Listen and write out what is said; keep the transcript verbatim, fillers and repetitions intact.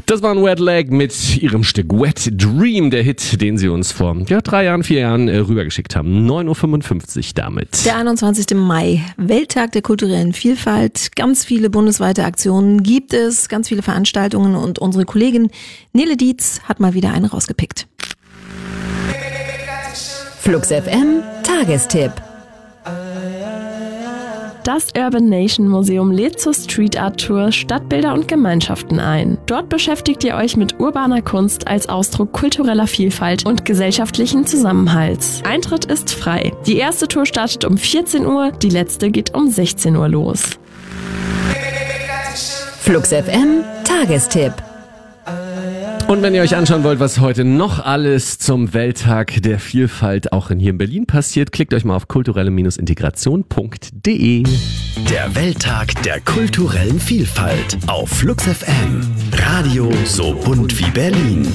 Das war ein Wet Leg mit ihrem Stück Wet Dream, der Hit, den sie uns vor ja, drei Jahren, vier Jahren äh, rübergeschickt haben. neun Uhr fünfundfünfzig damit. Der einundzwanzigste Mai, Welttag der kulturellen Vielfalt. Ganz viele bundesweite Aktionen gibt es, ganz viele Veranstaltungen und unsere Kollegin Nele Dietz hat mal wieder eine rausgepickt. Flux F M Tagestipp. Das Urban Nation Museum lädt zur Street Art Tour Stadtbilder und Gemeinschaften ein. Dort beschäftigt ihr euch mit urbaner Kunst als Ausdruck kultureller Vielfalt und gesellschaftlichen Zusammenhalts. Eintritt ist frei. Die erste Tour startet um vierzehn Uhr, die letzte geht um sechzehn Uhr los. Flux F M Tagestipp. Und wenn ihr euch anschauen wollt, was heute noch alles zum Welttag der Vielfalt auch in hier in Berlin passiert, klickt euch mal auf kulturelle Integration punkt de. Der Welttag der kulturellen Vielfalt auf Flux F M. Radio so bunt wie Berlin.